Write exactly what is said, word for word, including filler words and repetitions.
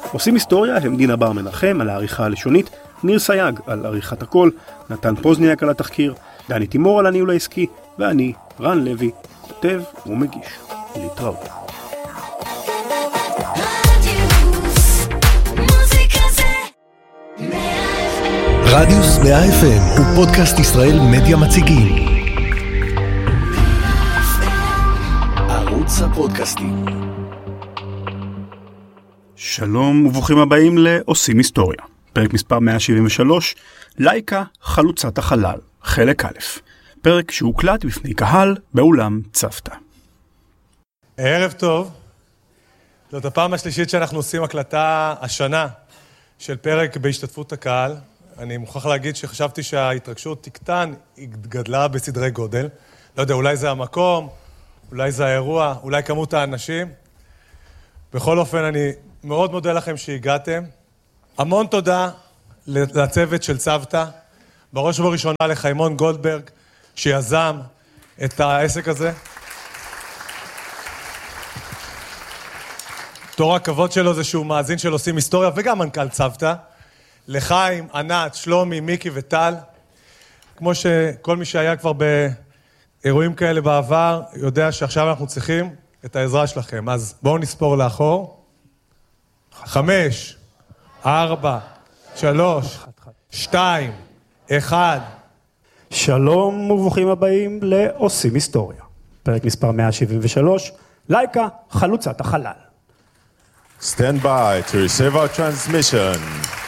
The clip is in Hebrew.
עושים היסטוריה הם דינה בר מנחם על העריכה הלשונית, ניר סייג על עריכת הקול, נתן פוזניאק על התחקיר, דני תימור על הניהול העסקי, ואני, רן לוי, כותב ומגיש. להתראות. רדיוס מאה אף אם הוא פודקאסט ישראל מדיה מציגים. ערוץ הפודקאסטים. שלום וברוכים הבאים לעושים היסטוריה. פרק מספר מאה שבעים ושלוש, לייקה חלוצת החלל, חלק א'. פרק שהוקלט בפני קהל באולם צוותא. ערב טוב. זאת הפעם השלישית שאנחנו עושים הקלטה השנה של פרק בהשתתפות הקהל. אני מוכרח להגיד שחשבתי שההתרגשות תקטן, היא גדלה בסדרי גודל. לא יודע, אולי זה המקום, אולי זה האירוע, אולי כמות האנשים. בכל אופן, אני מאוד מודה לכם שהגעתם. המון תודה לצוות של צוותא, בראש ובראשונה לחיימון גולדברג, שיזם את העסק הזה. תור הכבוד שלו זה שהוא מאזין של עושים היסטוריה, וגם מנכ"ל צוותא. לחיים, ענת, שלומי, מיקי וטל. כמו שכל מי שהיה כבר באירועים כאלה בעבר, יודע שעכשיו אנחנו צריכים את העזרה שלכם. אז בואו נספור לאחור. חמש, ארבע, שלוש, שתיים, אחד. שלום וברוכים הבאים לעושים היסטוריה. פרק מספר מאה שבעים ושלוש, לייקה חלוצת החלל. Stand by to receive our transmission.